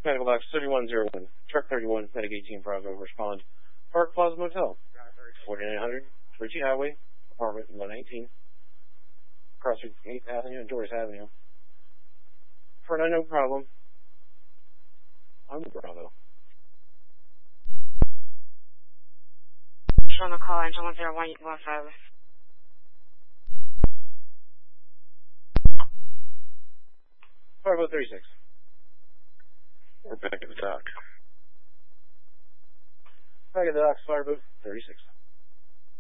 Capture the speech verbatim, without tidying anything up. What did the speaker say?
Medical Box thirty-one oh one. Truck thirty-one, Medic eighteen Bravo, respond. Park Plaza Motel, forty-nine hundred, Ritchie Highway, apartment one nineteen, across eighth Avenue and Doris Avenue. For an unknown problem, I'm Bravo. On the call, engine one zero one one five. Fireboat thirty-six. We're back at the dock. Back at the docks, Fireboat thirty-six.